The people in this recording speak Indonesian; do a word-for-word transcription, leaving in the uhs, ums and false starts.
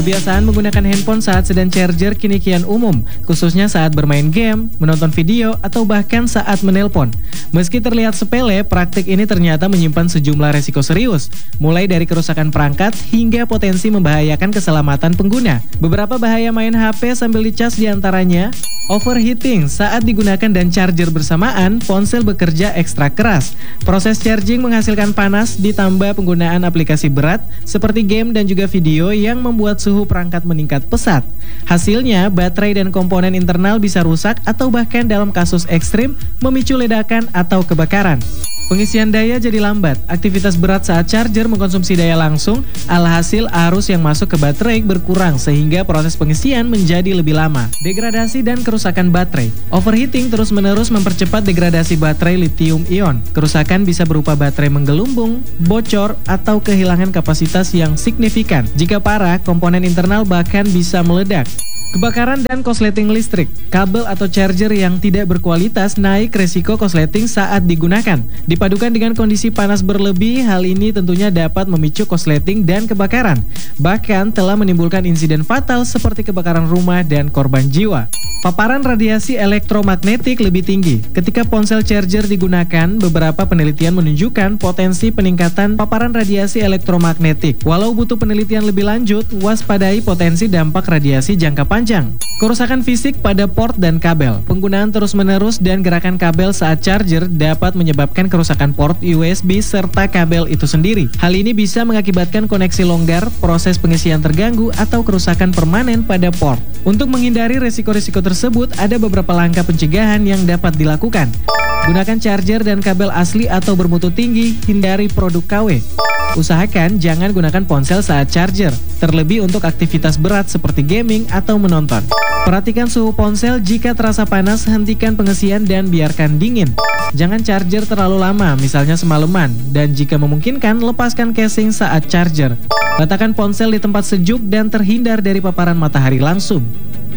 Kebiasaan menggunakan handphone saat sedang charger kini kian umum, khususnya saat bermain game, menonton video, atau bahkan saat menelpon. Meski terlihat sepele, praktik ini ternyata menyimpan sejumlah resiko serius, mulai dari kerusakan perangkat hingga potensi membahayakan keselamatan pengguna. Beberapa bahaya main H P sambil dicas diantaranya, overheating saat digunakan dan charger bersamaan, ponsel bekerja ekstra keras. Proses charging menghasilkan panas ditambah penggunaan aplikasi berat seperti game dan juga video yang membuat suhu perangkat meningkat pesat. Hasilnya, baterai dan komponen internal bisa rusak atau bahkan dalam kasus ekstrim memicu ledakan atau kebakaran. Pengisian daya jadi lambat. Aktivitas berat saat charger mengkonsumsi daya langsung, alhasil arus yang masuk ke baterai berkurang sehingga proses pengisian menjadi lebih lama. Degradasi dan kerusakan baterai. Overheating terus-menerus mempercepat degradasi baterai lithium ion. Kerusakan bisa berupa baterai menggelumbung, bocor, atau kehilangan kapasitas yang signifikan. Jika parah, komponen internal bahkan bisa meledak. Kebakaran dan korsleting listrik. Kabel atau charger yang tidak berkualitas naik resiko korsleting saat digunakan. Dipadukan dengan kondisi panas berlebih, hal ini tentunya dapat memicu korsleting dan kebakaran. Bahkan telah menimbulkan insiden fatal seperti kebakaran rumah dan korban jiwa. Paparan radiasi elektromagnetik lebih tinggi. Ketika ponsel charger digunakan, beberapa penelitian menunjukkan potensi peningkatan paparan radiasi elektromagnetik. Walau butuh penelitian lebih lanjut, waspadai potensi dampak radiasi jangka panjang. Kerusakan fisik pada port dan kabel. Penggunaan terus-menerus dan gerakan kabel saat charger dapat menyebabkan kerusakan port U S B serta kabel itu sendiri. Hal ini bisa mengakibatkan koneksi longgar, proses pengisian terganggu, atau kerusakan permanen pada port. Untuk menghindari resiko-resiko tersebut, ada beberapa langkah pencegahan yang dapat dilakukan. Gunakan charger dan kabel asli atau bermutu tinggi, hindari produk K W. Usahakan jangan gunakan ponsel saat charger, terlebih untuk aktivitas berat seperti gaming atau menonton. Perhatikan suhu ponsel, jika terasa panas, hentikan pengisian dan biarkan dingin. Jangan charger terlalu lama, misalnya semalaman, dan jika memungkinkan, lepaskan casing saat charger. Letakkan ponsel di tempat sejuk dan terhindar dari paparan matahari langsung.